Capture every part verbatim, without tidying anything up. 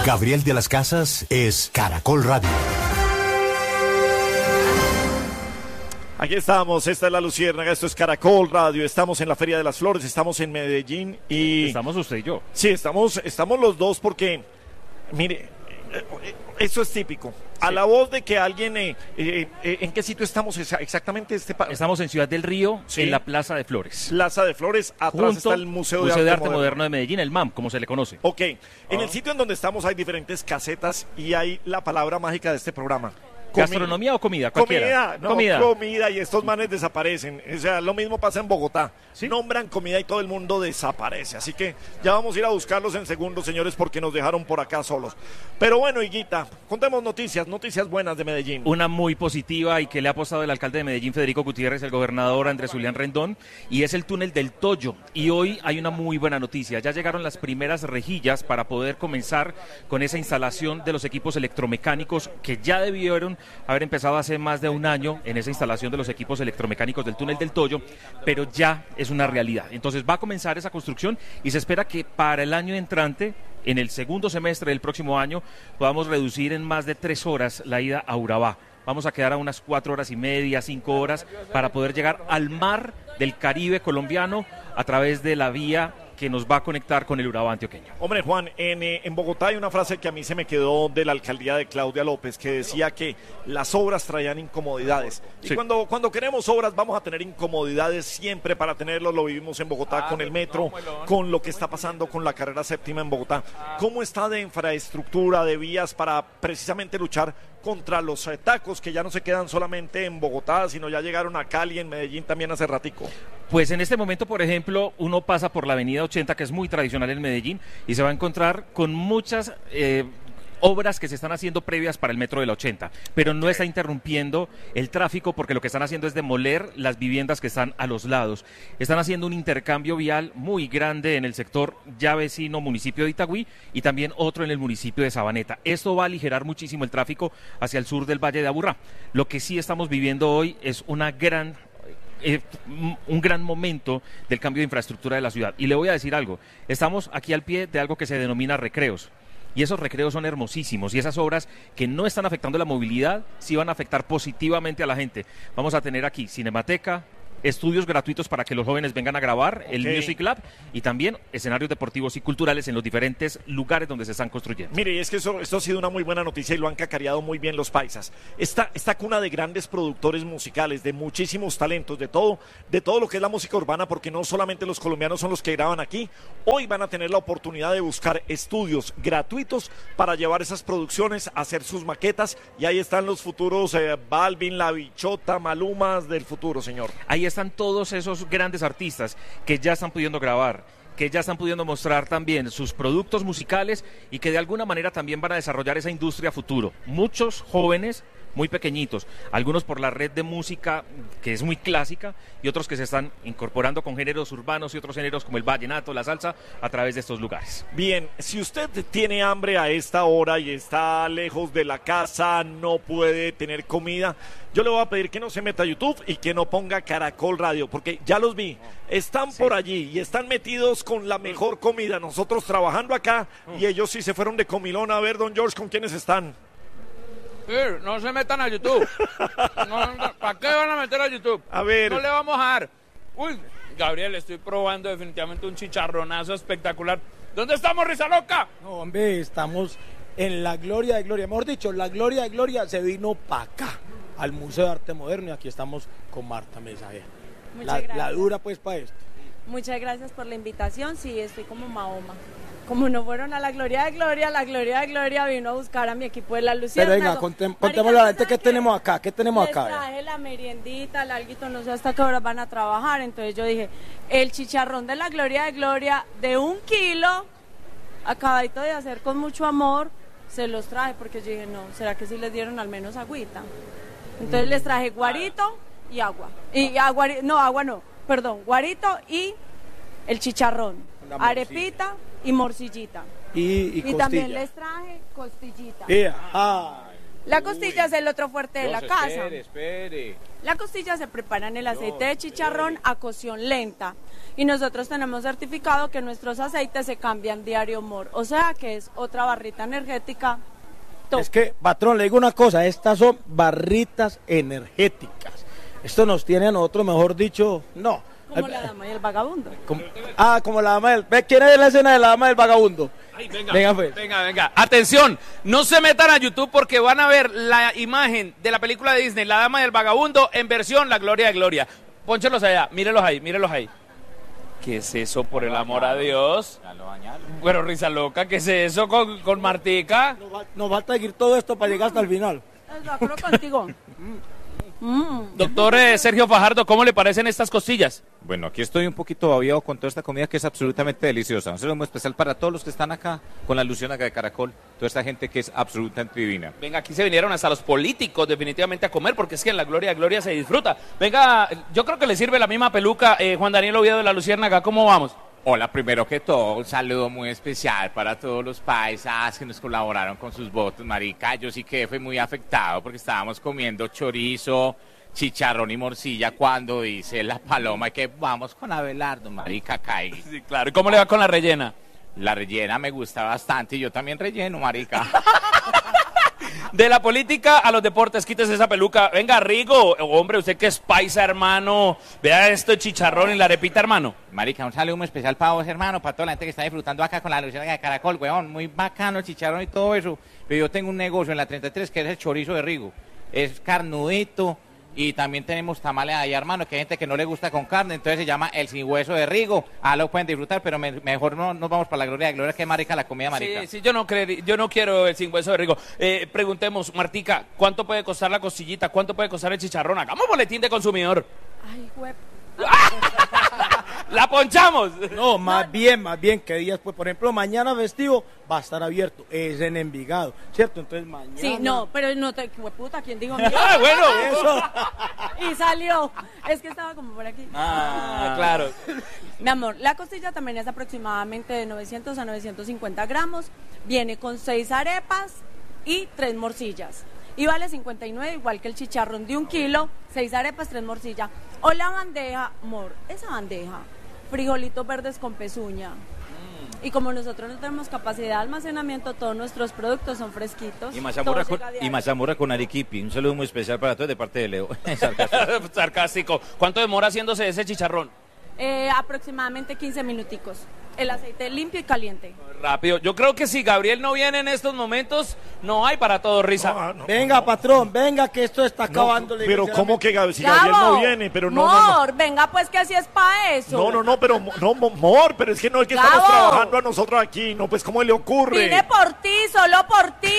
Gabriel de las Casas es Caracol Radio. Aquí estamos, esta es La Luciérnaga, esto es Caracol Radio, estamos en la Feria de las Flores, estamos en Medellín y... Estamos usted y yo. Sí, estamos, estamos los dos porque, mire, eso es típico. A sí. La voz de que alguien, eh, eh, eh, ¿en qué sitio estamos exactamente? Este pa- estamos en Ciudad del Río, sí. En la Plaza de Flores. Plaza de Flores, atrás Junto está el Museo, Museo de, de Arte, Arte Moderno. Moderno de Medellín, el M A M, como se le conoce. Ok, en oh. el sitio en donde estamos hay diferentes casetas y hay la palabra mágica de este programa. ¿Gastronomía o comida? Cualquiera. Comida, no, comida. comida y estos manes desaparecen. O sea, lo mismo pasa en Bogotá. ¿Sí? Nombran comida y todo el mundo desaparece. Así que ya vamos a ir a buscarlos en segundos, señores, porque nos dejaron por acá solos. Pero bueno, Higuita, contemos noticias, noticias buenas de Medellín. Una muy positiva y que le ha apostado el alcalde de Medellín, Federico Gutiérrez, el gobernador Andrés Julián Rendón, y es el túnel del Toyo. Y hoy hay una muy buena noticia. Ya llegaron las primeras rejillas para poder comenzar con esa instalación de los equipos electromecánicos que ya debieron haber empezado hace más de un año en esa instalación de los equipos electromecánicos del túnel del Toyo, pero ya es una realidad. Entonces va a comenzar esa construcción y se espera que para el año entrante, en el segundo semestre del próximo año, podamos reducir en más de tres horas la ida a Urabá. Vamos a quedar a unas cuatro horas y media, cinco horas, para poder llegar al mar del Caribe colombiano a través de la vía que nos va a conectar con el Urabá antioqueño. Hombre, Juan, en, eh, en Bogotá hay una frase que a mí se me quedó de la alcaldía de Claudia López, que decía que las obras traían incomodidades. Y sí. cuando, cuando queremos obras vamos a tener incomodidades siempre para tenerlo. Lo vivimos en Bogotá ah, con el metro, no, con lo que está pasando con la carrera séptima en Bogotá. ¿Cómo está de infraestructura, de vías para precisamente luchar contra los eh, tacos que ya no se quedan solamente en Bogotá, sino ya llegaron a Cali, en Medellín también hace ratico? Pues en este momento, por ejemplo, uno pasa por la avenida ochenta, que es muy tradicional en Medellín, y se va a encontrar con muchas eh, obras que se están haciendo previas para el metro de la ochenta, pero no está interrumpiendo el tráfico porque lo que están haciendo es demoler las viviendas que están a los lados. Están haciendo un intercambio vial muy grande en el sector ya vecino municipio de Itagüí y también otro en el municipio de Sabaneta. Esto va a aligerar muchísimo el tráfico hacia el sur del Valle de Aburrá. Lo que sí estamos viviendo hoy es una gran... Eh, un gran momento del cambio de infraestructura de la ciudad. Y le voy a decir algo, estamos aquí al pie de algo que se denomina recreos. Y esos recreos son hermosísimos y esas obras que no están afectando la movilidad sí van a afectar positivamente a la gente. Vamos a tener aquí Cinemateca, estudios gratuitos para que los jóvenes vengan a grabar, okay. El Music Lab y también escenarios deportivos y culturales en los diferentes lugares donde se están construyendo. Mire, y es que eso, esto ha sido una muy buena noticia y lo han cacareado muy bien los paisas. Esta, esta cuna de grandes productores musicales, de muchísimos talentos, de todo, de todo lo que es la música urbana, porque no solamente los colombianos son los que graban aquí, hoy van a tener la oportunidad de buscar estudios gratuitos para llevar esas producciones, hacer sus maquetas, y ahí están los futuros eh, Balvin, La Bichota, Malumas del futuro, señor. Ahí están todos esos grandes artistas que ya están pudiendo grabar, que ya están pudiendo mostrar también sus productos musicales y que de alguna manera también van a desarrollar esa industria futuro. Muchos jóvenes muy pequeñitos, algunos por la red de música que es muy clásica y otros que se están incorporando con géneros urbanos y otros géneros como el vallenato, la salsa, a través de estos lugares. Bien, si usted tiene hambre a esta hora y está lejos de la casa, no puede tener comida, yo le voy a pedir que no se meta a YouTube y que no ponga Caracol Radio, porque ya los vi, están sí. por allí y están metidos con la mejor comida, nosotros trabajando acá y ellos sí se fueron de comilón. A ver, don George, ¿con quiénes están? Sí, no se metan a YouTube. No, no, ¿para qué van a meter a YouTube? A ver. No le vamos a dar. Uy, Gabriel, estoy probando definitivamente un chicharronazo espectacular. ¿Dónde estamos, Risa Loca? No, hombre, estamos en la gloria de gloria. Mejor dicho, la gloria de gloria se vino para acá, al Museo de Arte Moderno, y aquí estamos con Marta Mensajera. Muchas la, gracias. La dura, pues, para esto. Muchas gracias por la invitación. Sí, estoy como Mahoma. Como no fueron a la gloria de gloria, la gloria de gloria vino a buscar a mi equipo de La Luciérnaga. Pero venga, contem, contémosle a la gente qué tenemos acá, qué tenemos les acá. traje la meriendita, el alguito, no sé hasta qué hora van a trabajar, entonces yo dije, el chicharrón de la gloria de gloria de un kilo, acabadito de hacer con mucho amor, se los traje porque yo dije, no, ¿será que sí les dieron al menos agüita? Entonces mm. les traje guarito y agua, y agua, no, agua no, perdón, guarito y el chicharrón, arepita y morcillita. Y, y, y también les traje costillita. Yeah. Ah. La costilla Uy. es el otro fuerte de Dios, la casa. Espere, espere. La costilla se prepara en el aceite Dios, de chicharrón espere. a cocción lenta. Y nosotros tenemos certificado que nuestros aceites se cambian diario, amor. O sea que es otra barrita energética. Top. Es que, patrón, le digo una cosa, estas son barritas energéticas. Esto nos tiene a nosotros, mejor dicho, no. Como la dama y el vagabundo. Como, ah, como la dama del... ¿Quién es la escena de la dama del vagabundo? Ay, venga, venga, pues. venga, venga. Atención, no se metan a YouTube porque van a ver la imagen de la película de Disney, La Dama del Vagabundo, en versión La Gloria de Gloria. Pónchelos allá, mírelos ahí, mírelos ahí. ¿Qué es eso, por el amor a Dios? Ya lo bañaron. Bueno, risa loca, ¿qué es eso con, con Martica? Nos va, nos va a seguir todo esto para llegar hasta el final. Lo acuerdo contigo. Mm. Doctor eh, Sergio Fajardo, ¿cómo le parecen estas costillas? Bueno, aquí estoy un poquito babiado con toda esta comida que es absolutamente deliciosa. Un saludo muy especial para todos los que están acá con la Luciérnaga de Caracol, toda esta gente que es absolutamente divina. Venga, aquí se vinieron hasta los políticos definitivamente a comer porque es que en la Gloria de Gloria se disfruta. Venga, yo creo que le sirve la misma peluca, eh, Juan Daniel Oviedo de la Luciérnaga, ¿cómo vamos? Hola, primero que todo, un saludo muy especial para todos los paisas que nos colaboraron con sus votos, marica. Yo sí que fui muy afectado porque estábamos comiendo chorizo, chicharrón y morcilla cuando dice la paloma que vamos con Abelardo, marica, cae. Sí, claro. ¿Y cómo le va con la rellena? La rellena me gusta bastante y yo también relleno, marica. De la política a los deportes, quítese esa peluca. Venga, Rigo, hombre, usted que es paisa, hermano. Vea esto, chicharrón y la arepita, hermano. Marica, un saludo muy especial para vos, hermano, para toda la gente que está disfrutando acá con la Luciérnaga de Caracol, weón. Muy bacano el chicharrón y todo eso. Pero yo tengo un negocio en la treinta y tres que es el chorizo de Rigo. Es carnudito. Y también tenemos tamales ahí, hermano, que hay gente que no le gusta con carne, entonces se llama el sin hueso de Rigo. Ah, lo pueden disfrutar, pero me, mejor no nos vamos para la Gloria de Gloria, que marica la comida, marica. Sí, sí, yo no, creerí, yo no quiero el sin hueso de Rigo. Eh, preguntemos, Martica, ¿cuánto puede costar la costillita? ¿Cuánto puede costar el chicharrón? Hagamos boletín de consumidor. Ay, güey. ¡La ponchamos! No, más no. bien, más bien, que días, pues, por ejemplo, mañana festivo va a estar abierto, es en Envigado, ¿cierto? Entonces mañana... Sí, no, pero no te... Puta, ¿quién dijo? ¡Ah, bueno! Eso. Y salió. Es que estaba como por aquí. Ah, claro. Mi amor, la costilla también es aproximadamente de novecientos a novecientos cincuenta gramos, viene con seis arepas y tres morcillas. Y vale cincuenta y nueve, igual que el chicharrón de un kilo, seis arepas, tres morcillas. O la bandeja, amor, esa bandeja, frijolitos verdes con pezuña. Mm. Y como nosotros no tenemos capacidad de almacenamiento, todos nuestros productos son fresquitos. Y mazamorra con, y mazamorra con arequipi. Un saludo muy especial para todos de parte de Leo. Sarcástico. Sarcástico. ¿Cuánto demora haciéndose ese chicharrón? Eh, aproximadamente quince minuticos. El aceite limpio y caliente. Rápido. Yo creo que si Gabriel no viene en estos momentos, no hay para todo risa. No, no, venga, no. patrón, venga que esto está acabando. No, pero ¿cómo que si Gabriel no viene? Pero no, Mor, no, no. venga pues que así es para eso. No, no, no, pero no, Mor, pero es que no es que Gabo. Estamos trabajando a nosotros aquí. No, pues ¿cómo le ocurre? Vine por ti, solo por ti.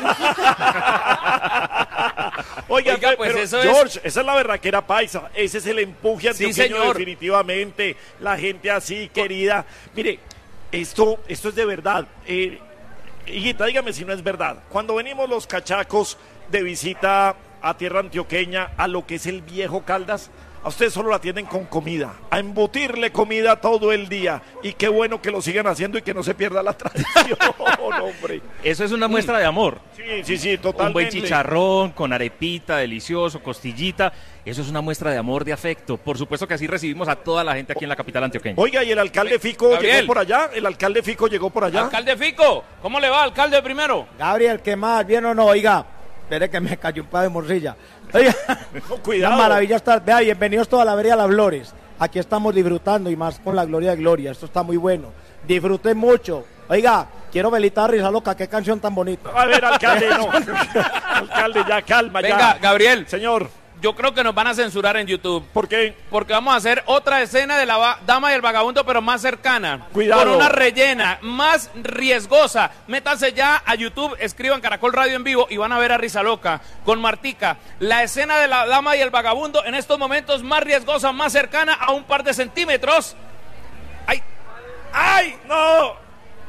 Oiga, Oiga, pues pero eso George, es... esa es la berraquera paisa. Ese es el empuje antioqueño, sí, señor. Definitivamente. La gente así, querida. Mire, esto, esto es de verdad. Eh, Higuita, dígame si no es verdad. Cuando venimos los cachacos de visita a tierra antioqueña, a lo que es el viejo Caldas, a ustedes solo la atienden con comida, a embutirle comida todo el día. Y qué bueno que lo sigan haciendo y que no se pierda la tradición, hombre. Eso es una muestra de amor. Sí, sí, sí, totalmente. Un buen chicharrón con arepita, delicioso, costillita. Eso es una muestra de amor, de afecto. Por supuesto que así recibimos a toda la gente aquí en la capital antioqueña. Oiga, ¿y el alcalde Fico Gabriel. llegó por allá? ¿El alcalde Fico llegó por allá? Alcalde Fico, ¿cómo le va, alcalde, primero? Gabriel, ¿qué más? ¿Bien o no? Oiga, espere que me cayó un pedazo de morcilla. Oiga, no, cuidado. Una maravilla estar. Vea, bienvenidos toda la Feria Las Flores. Aquí estamos disfrutando y más con la Gloria de Gloria. Esto está muy bueno. Disfruten mucho. Oiga, quiero Velita Risa Loca, qué canción tan bonita. A ver, alcalde, no. Alcalde, ya calma, Venga, ya. Venga, Gabriel. Señor. Yo creo que nos van a censurar en YouTube. ¿Por qué? Porque vamos a hacer otra escena de la Dama y el Vagabundo, pero más cercana. Cuidado. Con una rellena más riesgosa. Métanse ya a YouTube, escriban Caracol Radio en vivo y van a ver a Risa Loca con Martica. La escena de la Dama y el Vagabundo en estos momentos más riesgosa, más cercana a un par de centímetros. ¡Ay! ¡Ay! ¡No!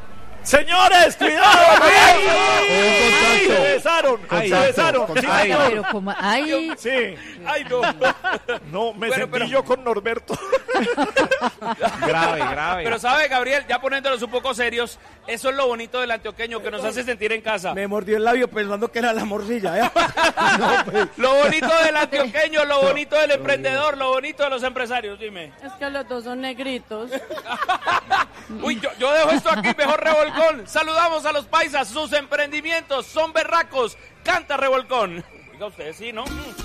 Señores, cuidado. ¡Ay! ¡Ay! Se besaron, Ay, se besaron. Sí, Ay, señor. Pero como, ay, Sí. Ay, no. No, me Bueno, sentí pero- yo con Norberto. Grave, grave. Pero sabe, Gabriel, ya poniéndolos un poco serios, eso es lo bonito del antioqueño, que nos hace sentir en casa. Me mordió el labio pensando que era la morcilla. ¿eh? No, pues. Lo bonito del antioqueño, lo bonito del emprendedor, lo bonito de los empresarios, dime. Es que los dos son negritos. Uy, yo, yo dejo esto aquí, mejor revolcón. Saludamos a los paisas, sus emprendimientos son berracos. Canta revolcón. Diga usted, sí, ¿no? Mm.